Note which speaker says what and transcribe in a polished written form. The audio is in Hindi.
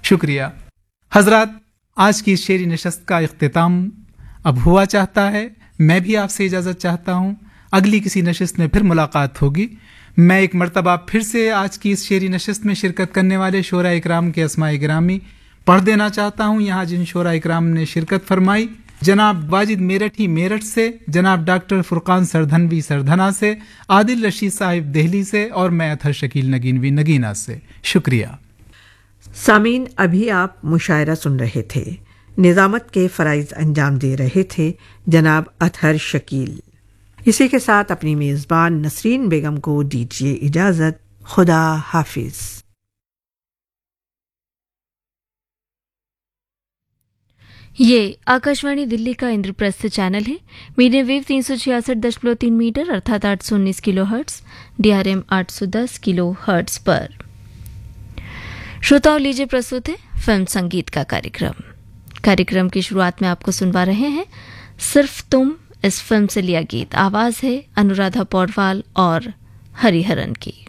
Speaker 1: शुक्रिया। हजरात, आज की इस शेरी नशस्त का इख्तिताम अब हुआ चाहता है। मैं भी आपसे इजाज़त चाहता हूँ। अगली किसी नशस्त में फिर मुलाकात होगी। मैं एक मरतबा फिर से आज की इस शेरी नशस्त में शिरकत करने वाले शोरा इकराम के अस्माए गिरामी पढ़ देना चाहता हूँ। यहाँ जिन शोरा इकराम ने शिरकत फरमाई, जनाब वाजिद मेरठी मेरठ से, जनाब डॉक्टर फुरकान सरधनवी सरधना से, आदिल रशीद साहिब दिल्ली से और मैं अतहर शकील नगीनवी नगीना से। शुक्रिया।
Speaker 2: सामीन, अभी आप मुशायरा सुन रहे थे। निजामत के फ़राइज़ अंजाम दे रहे थे जनाब अतहर शकील। इसी के साथ अपनी मेज़बान नसरीन बेगम को दीजिए इजाज़त। खुदा हाफिज़।
Speaker 3: ये आकाशवाणी दिल्ली का इंद्रप्रस्थ चैनल है। मीडियम वेव 366.3 मीटर अर्थात 819 kilo hertz, DRM 810 kilo hertz पर। श्रोताओं, लीजिए प्रस्तुत है फिल्म संगीत का कार्यक्रम की शुरुआत में आपको सुनवा रहे हैं सिर्फ तुम। इस फिल्म से लिया गीत, आवाज है अनुराधा पौडवाल और हरिहरन की।